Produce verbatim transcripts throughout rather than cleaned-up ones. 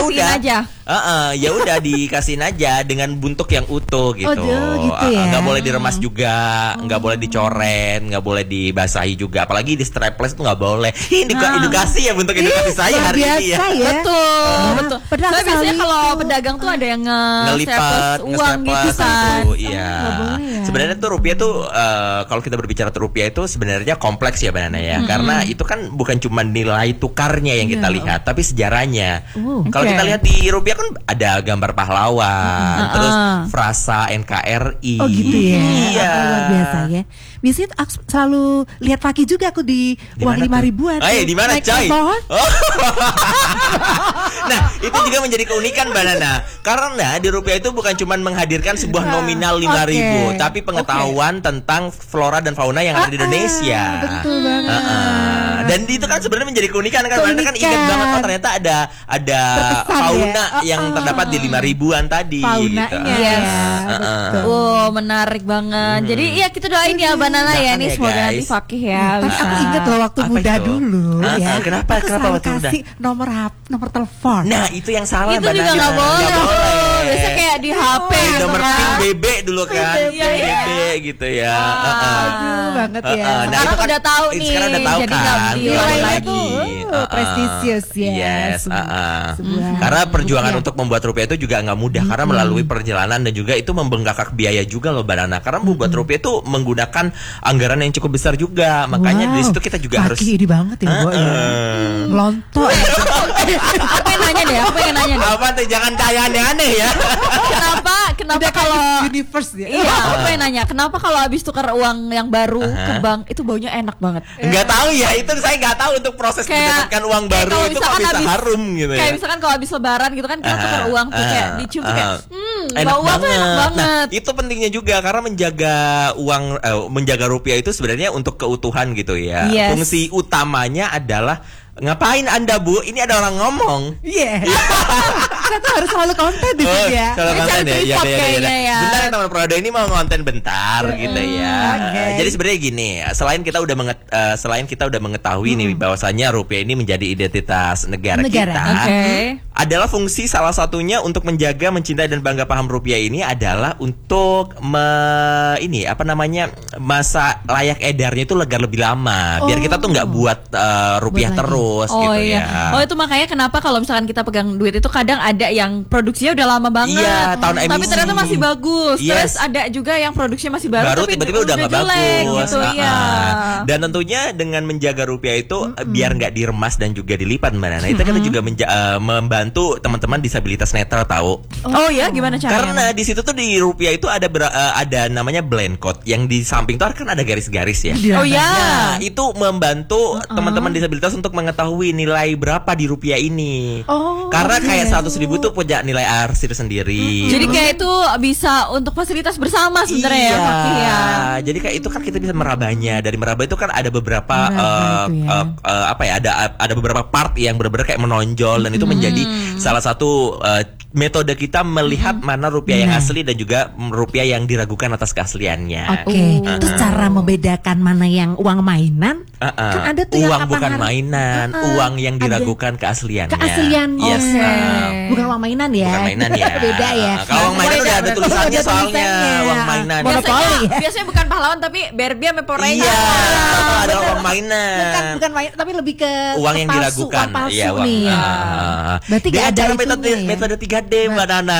udah aja. Uh, uh, ya udah dikasihin aja dengan bentuk yang utuh gitu. Oh, gitu ya? Nggak boleh diremas juga, nggak oh. boleh dicoret, nggak boleh dibasahi juga. Apalagi di strapless tuh nggak boleh. Ini nah. edukasi ya, bentuk edukasi eh, saya hari ini ya. ya. Betul, uh, betul. Padahal so, biasanya kalau pedagang tuh ada yang ngelipat uang gitu kan. Itu, iya. Oh, ya. Sebenarnya tuh rupiah tuh uh, kalau kita berbicara tuh rupiah itu sebenarnya kompleks ya Banana ya. Hmm. Karena itu kan bukan cuma nilai tukarnya yang kita yeah. lihat, tapi sejarahnya. Uh, kalau okay. kita lihat di rupiah kan ada gambar pahlawan, uh, terus uh. frasa N K R I. Oh gitu ya. Iya. Oh, luar biasa ya. Biasanya aku selalu lihat Faki juga aku di dimana uang lima ribuan. Oh, di mana coy? Oh. Nah, itu juga menjadi keunikan Banana. Karena di rupiah itu bukan cuma menghadirkan sebuah nominal lima ribu, okay. tapi pengetahuan okay. tentang flora dan fauna yang ada di Indonesia. Uh, uh, betul banget. Uh, uh. Dan itu kan sebenarnya menjadi keunikan kan. Banana kan ingat banget oh ternyata ada ada Berpesan, fauna ya? yang terdapat di lima ribuan tadi. Faunanya. Gitu. Yes. Uh, uh, oh, menarik banget. Hmm. Jadi ya kita doain ya Banana ya nih ya, semoga nanti Fakih ya. Tapi bisa. aku ingat loh waktu Apa muda itu? dulu uh, ya. Uh, kenapa? Aku kenapa waktu muda? kasih nomor H P, nomor telepon. Nah, itu yang salah itu Banana. Itu juga nggak boleh. Gak boleh. Biasa kayak di H P oh, nomor kan. pin B B dulu kan. B B gitu ya. Ah, uh, aduh banget ya. Uh, uh, nah, sekarang kan, udah tahu nih. Sekarang udah tahu jadi kan. Jadi lagi. Oh, prestisius ya. Yes. Uh, uh. Sebuah karena perjuangan rupiah. untuk membuat rupiah itu juga nggak mudah. Hmm. Karena melalui perjalanan dan juga itu membengkak biaya juga loh Banana. Karena membuat hmm. rupiah itu menggunakan anggaran yang cukup besar juga. Makanya wow. dari situ kita juga Kaki harus. Kaki banget ya, uh, uh. Lontok. Aku pengen nanya deh. Aku pengen nanya deh. Apa tuh jangan kayak aneh-aneh ya. Kenapa? Kenapa kalau universe ya? Iya, aku pengen nanya. Kenapa kalau habis tukar uang yang baru uh-huh. ke bank itu baunya enak banget? Enggak tahu ya. Itu saya nggak tahu untuk proses mendapatkan uang baru itu kok bisa abis, harum gitu ya. Kayak misalkan kalau habis lebaran gitu kan kita uh-huh. tukar uang tuh kayak dicium uh-huh. kayak hmm, enak bau banget. enak banget. Nah, itu pentingnya juga karena menjaga uang eh, menjaga rupiah itu sebenarnya untuk keutuhan gitu ya. Yes. Fungsi utamanya adalah ngapain Anda Bu? Ini ada orang ngomong. Iya. Yeah. Kita tuh harus selalu konten di oh, sini ya. Selalu konten ya. Ya, ya, ya, ya. Bentar teman Prodo ini mau ngonten bentar uh, gitu ya. Okay. Jadi sebenarnya gini, selain kita udah menget, uh, selain kita udah mengetahui hmm. nih bahwasanya rupiah ini menjadi identitas negara, negara. kita. Okay. Adalah fungsi salah satunya untuk menjaga, mencintai dan bangga paham rupiah ini adalah untuk me, ini apa namanya masa layak edarnya itu agar lebih lama. Biar kita tuh nggak buat uh, rupiah buat terus. Oh gitu iya. ya. Oh itu makanya kenapa kalau misalkan kita pegang duit itu kadang ada yang produksinya udah lama banget. Iya, tahun emisi. Tapi ternyata masih bagus. Yes. Terus ada juga yang produksinya masih baru, baru tapi tiba-tiba udah nggak jelek bagus. gitu, uh-uh. iya. Dan tentunya dengan menjaga rupiah itu mm-hmm. biar nggak diremas dan juga dilipat Mbak Nana. Itu mm-hmm. kan juga menja- uh, membantu teman-teman disabilitas netra tahu. Oh ya, gimana caranya? Karena di situ tuh di rupiah itu ada ber- uh, ada namanya blend code yang di samping tuh kan ada garis-garis ya. Oh ya. Nah, itu membantu uh-uh. teman-teman disabilitas untuk mengetahui nilai berapa di rupiah ini. Oh. Karena okay. kayak seratus ribu tuh punya nilai arsir sendiri. Hmm. Jadi kayak itu bisa untuk fasilitas bersama sebenarnya iya. ya, Pak ya. Jadi kayak itu kan kita bisa merabanya. Dari meraba itu kan ada beberapa uh, ya. uh, uh, apa ya? Ada ada beberapa part yang benar-benar kayak menonjol dan itu hmm. menjadi salah satu uh, metode kita melihat hmm. mana rupiah yang asli dan juga rupiah yang diragukan atas keasliannya. Oke. Okay. Uh-uh. Terus cara membedakan mana yang uang mainan? Uh-uh. Kan ada tuh uang yang bukan hari, mainan, uh-uh. uang yang diragukan ada. keasliannya. Keaslian. Yes. Okay. Uh, bukan uang mainan ya. Bukan mainan ya. Beda ya. Kalau uang mainan udah ada tulisannya soalnya uang mainan. Biasanya, biasanya bukan pahlawan tapi Barbie sama Power Ranger. Iya, ada uang mainan. Bukan bukan mainan tapi lebih ke uang yang palsu, diragukan. Uang palsu iya, uang, nih. Ya. Uh, Berarti dia ada ada metode ya? metode tiga D Mbak Nana.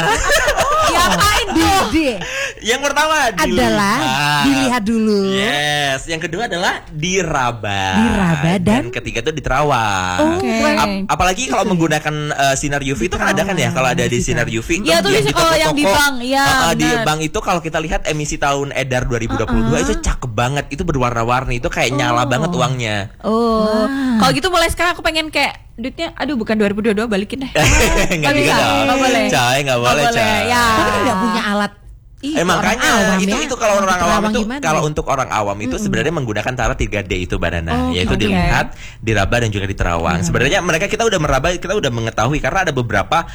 Ngapain tuh? Yang pertama adalah dilihat dulu. Yes, yang kedua adalah diraba. Diraba dan, dan ketiga itu diterawang. Okay. Ap- apalagi kalau menggunakan uh, sinar U V itu kan ada kan ya, kalau ada di sinar U V. Iya tuh bisa kalau yang di bank, ya. Uh, uh, di bank itu kalau kita lihat emisi tahun edar dua ribu dua puluh dua uh-uh. itu cakep banget, itu berwarna-warni, itu kayak oh. nyala banget uangnya. Oh, wow. Kalau gitu mulai sekarang aku pengen kayak duitnya, aduh bukan dua ribu dua puluh dua balikin deh. Nggak bisa dong. Nggak boleh. Coy, nggak boleh, coy. Ya. Tapi kan nggak punya alat. Ih, eh makanya itu ya? itu kalau orang awam itu kalau ya? untuk orang awam itu mm-hmm. sebenarnya menggunakan cara tiga D itu Banana, oh, yaitu okay. dilihat, diraba dan juga diterawang. Mm. Sebenarnya mereka kita udah meraba, kita udah mengetahui karena ada beberapa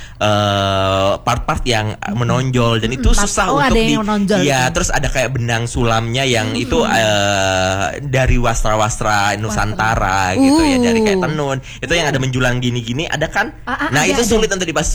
uh, part-part yang menonjol dan itu mm-hmm. susah oh, untuk di ya, terus ada kayak benang sulamnya yang mm-hmm. itu uh, dari wastra-wastra Nusantara uh. gitu ya, dari kayak tenun. Itu yang ada menjulang gini-gini ada kan? Ah, ah, nah, ada, itu ada. sulit untuk dipas